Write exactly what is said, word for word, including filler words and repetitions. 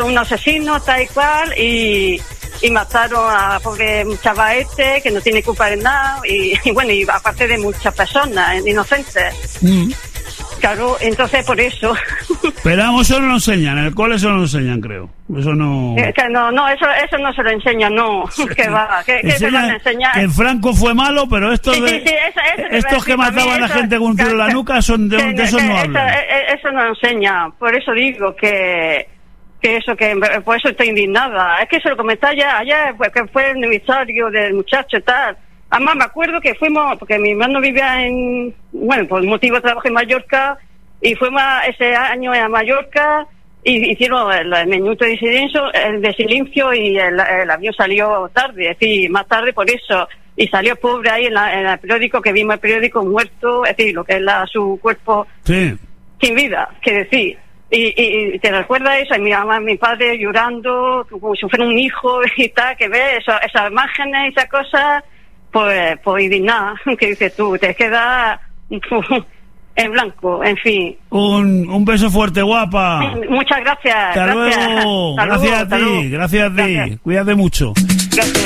un asesino, tal y cual, y, y mataron a pobre chaval este, que no tiene culpa de nada, y, y bueno, y aparte de muchas personas inocentes. Mm. Claro, entonces por eso. Pero vamos, eso no lo enseñan, en el cole eso no lo enseñan, creo. Eso no... Eh, que no, no, eso eso no se lo enseñan, no. Que va, que, que se van a enseñar. Que Franco fue malo, pero estos sí, de, sí, sí, eso, eso estos que mataban a la gente con un tiro en la nuca, son de, que, de eso que, no eso, hablan. Eso, eso no lo enseña, por eso digo que... que eso, que por eso estoy indignada. Es que se lo comenté ayer, ayer pues, que fue el aniversario del muchacho y tal. Además me acuerdo que fuimos, porque mi hermano vivía en, bueno, por motivo de trabajo en Mallorca, y fuimos ese año a Mallorca, y hicieron el, el minuto de silencio, el de silencio, y el, el avión salió tarde, es decir, más tarde por eso, y salió pobre ahí en, la, en el periódico, que vimos el periódico muerto, es decir, lo que es la, su cuerpo sí. sin vida, que decir. Y, y, y te recuerda eso, y mi mamá, mi padre llorando, como si fuera un hijo y tal, que ves eso, esas imágenes y esas cosas, pues, pues indignada, que dices tú, te queda en blanco, en fin. Un, un beso fuerte, guapa. Muchas gracias. Hasta gracias. luego. Hasta gracias luego, a ti, gracias a ti. Gracias. Cuídate mucho. Gracias.